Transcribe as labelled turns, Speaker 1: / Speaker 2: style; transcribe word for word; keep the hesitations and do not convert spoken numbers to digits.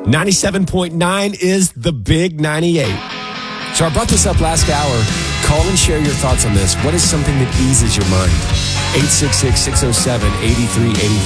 Speaker 1: ninety-seven point nine is the Big ninety-eight.
Speaker 2: So I brought this up last hour. Call and share your thoughts on this. What is something that eases your mind? eight six six, six oh seven, eight three eight